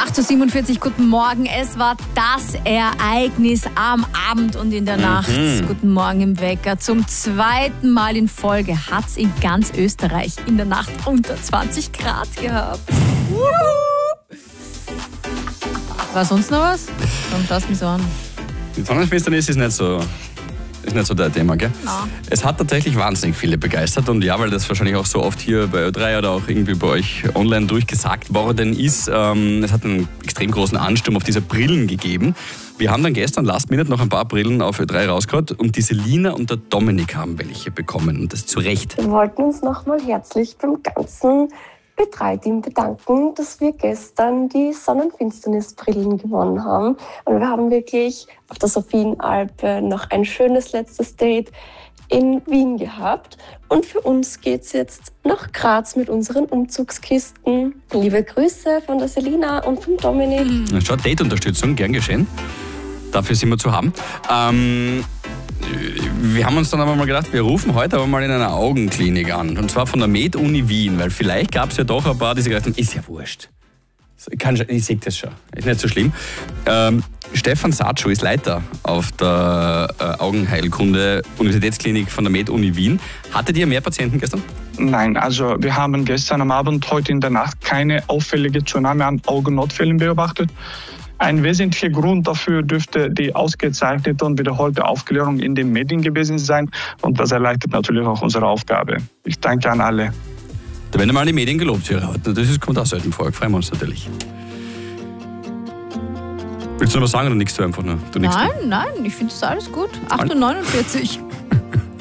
8:47 Uhr, guten Morgen. Es war das Ereignis am Abend und in der Nacht. Guten Morgen im Wecker. Zum zweiten Mal in Folge hat es in ganz Österreich in der Nacht unter 20 Grad gehabt. War sonst noch was? Dann lass mich so an. Die Sonnenfinsternis ist nicht so dein Thema, gell? Ja. Es hat tatsächlich wahnsinnig viele begeistert und ja, weil das wahrscheinlich auch so oft hier bei Ö3 oder auch irgendwie bei euch online durchgesagt worden ist, es hat einen extrem großen Ansturm auf diese Brillen gegeben. Wir haben dann gestern Last Minute noch ein paar Brillen auf Ö3 rausgehört und die Selina und der Dominik haben welche bekommen und das zu Recht. Wir wollten uns nochmal herzlich beim ganzen Ö3-Team bedanken, dass wir gestern die Sonnenfinsternisbrillen gewonnen haben. Und wir haben wirklich auf der Sophienalpe noch ein schönes letztes Date in Wien gehabt. Und für uns geht's jetzt nach Graz mit unseren Umzugskisten. Liebe Grüße von der Selina und vom Dominik. Schau, Date-Unterstützung, gern geschehen. Dafür sind wir zu haben. Wir haben uns dann aber mal gedacht, wir rufen heute aber mal in einer Augenklinik an. Und zwar von der Med-Uni Wien, weil vielleicht gab es ja doch ein paar, die sich gedacht haben, ist ja wurscht. Ich sehe das schon, ist nicht so schlimm. Stefan Satschow ist Leiter auf der Augenheilkunde-Universitätsklinik von der Med-Uni Wien. Hattet ihr mehr Patienten gestern? Nein, also wir haben gestern am Abend, heute in der Nacht keine auffällige Zunahme an Augennotfällen beobachtet. Ein wesentlicher Grund dafür dürfte die ausgezeichnete und wiederholte Aufklärung in den Medien gewesen sein. Und das erleichtert natürlich auch unsere Aufgabe. Ich danke an alle. Da werden mal die Medien gelobt hier. Das kommt auch selten vor. Freuen wir uns natürlich. Willst du noch was sagen oder nichts du einfach nur? Nein, ich finde das alles gut. 8:49 Uhr.